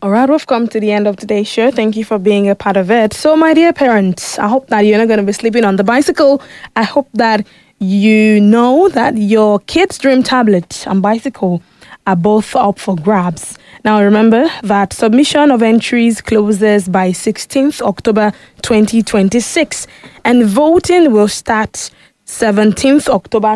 All right, we've come to the end of today's show. Thank you for being a part of it. So, my dear parents, I hope that you're not going to be sleeping on the bicycle. I hope that you know that your kids' dream tablet and bicycle are both up for grabs. Now, remember that submission of entries closes by 16th October 2026, and voting will start 17th October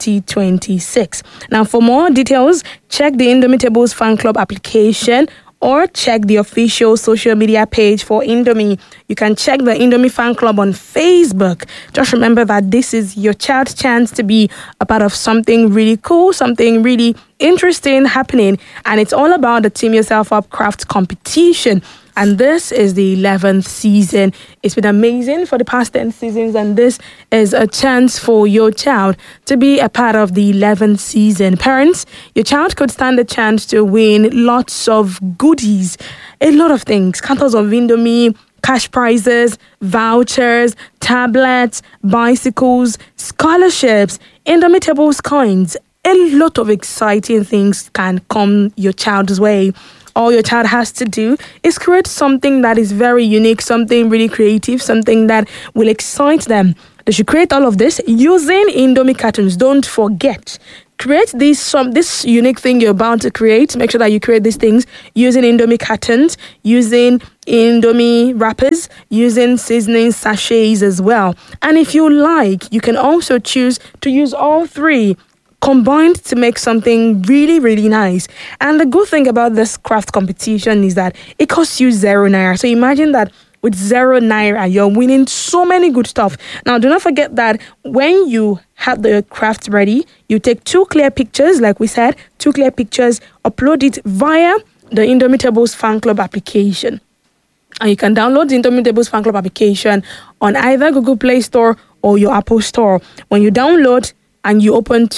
2026. Now, for more details, check the Indomitables Fan Club application or check the official social media page for Indomie. You can check the Indomie Fan Club on Facebook. Just remember that this is your child's chance to be a part of something really cool, something really interesting happening. And it's all about the Team Yourself Up craft competition. And this is the 11th season. It's been amazing for the past 10 seasons, and this is a chance for your child to be a part of the 11th season. Parents, your child could stand a chance to win lots of goodies, a lot of things, counters of Indomie, cash prizes, vouchers, tablets, bicycles, scholarships, Indomitables coins. A lot of exciting things can come your child's way. All your child has to do is create something that is very unique, something really creative, something that will excite them. They should create all of this using Indomie cartons. Don't forget. Create this unique thing you're about to create. Make sure that you create these things using Indomie cartons, using Indomie wrappers, using seasoning sachets as well. And if you like, you can also choose to use all three combined to make something really, really nice. And the good thing about this craft competition is that it costs you 0 naira. So imagine that with 0 naira, you're winning so many good stuff. Now, do not forget that when you have the craft ready, you take 2 clear pictures, like we said, 2 clear pictures, upload it via the Indomitables Fan Club application. And you can download the Indomitables Fan Club application on either Google Play Store or your Apple Store. When you download, you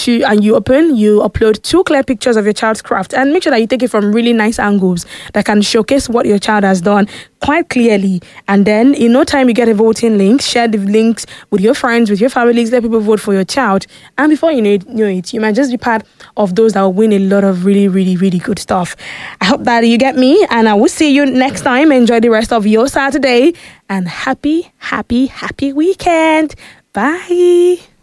upload 2 clear pictures of your child's craft, and make sure that you take it from really nice angles that can showcase what your child has done quite clearly. And then in no time, you get a voting link. Share the links with your friends, with your families, let people vote for your child. And before you know it, you might just be part of those that will win a lot of really, really, really good stuff. I hope that you get me, and I will see you next time. Enjoy the rest of your Saturday, and happy, happy, happy weekend. Bye.